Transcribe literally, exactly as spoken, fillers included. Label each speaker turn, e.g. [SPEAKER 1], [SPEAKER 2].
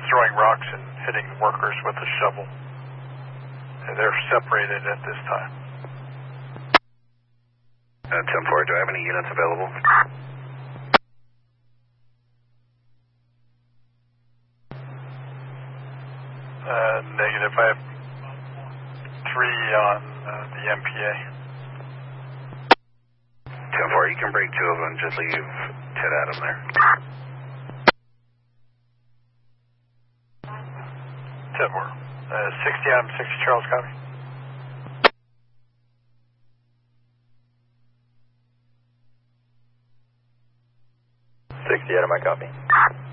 [SPEAKER 1] throwing rocks and hitting workers with a shovel. And they're separated at this time.
[SPEAKER 2] Uh, ten four, do I have any units available?
[SPEAKER 1] Uh, negative. I have three on uh, the M P A.
[SPEAKER 2] ten four, you can break two of them, just leave Ted Adam there.
[SPEAKER 1] ten four. Uh, sixty Adam, sixty Charles, copy.
[SPEAKER 3] sixty Adam, I copy.